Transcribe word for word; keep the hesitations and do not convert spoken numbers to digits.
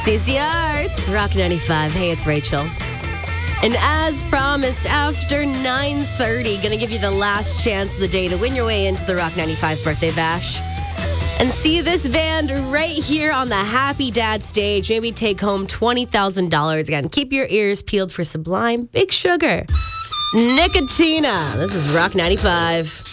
C C R, it's Rock ninety-five. Hey, it's Rachel. And as promised, after nine thirty, gonna give you the last chance of the day to win your way into the Rock ninety-five birthday bash. And see this band right here on the Happy Dad stage. Maybe take home twenty thousand dollars. Again, keep your ears peeled for Sublime, Big Sugar, Nicotina. This is Rock ninety-five.